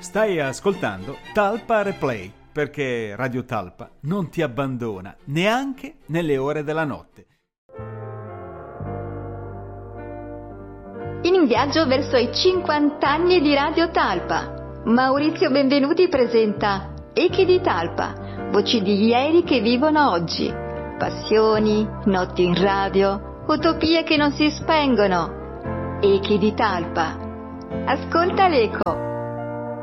Stai ascoltando Talpa Replay, perché Radio Talpa non ti abbandona neanche nelle ore della notte. In viaggio verso i 50 anni di Radio Talpa, Maurizio Benvenuti presenta Echi di Talpa, voci di ieri che vivono oggi, passioni, notti in radio, utopie che non si spengono. Echi di Talpa. Ascolta l'eco.